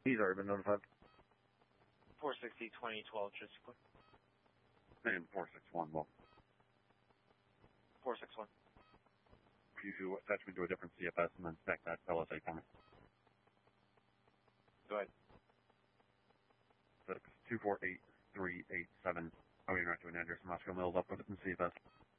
He's already been notified. 460-2012, just quick. And 461, well. 461. You attach me to a different CFS and then stack that LSA for me. Go ahead. 6248387. Oh, you're not doing address. Moscow Mills up with it in CFS.